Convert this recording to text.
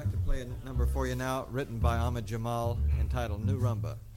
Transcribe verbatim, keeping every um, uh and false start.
like to play a number for you now, written by Ahmad Jamal, entitled New Rumba.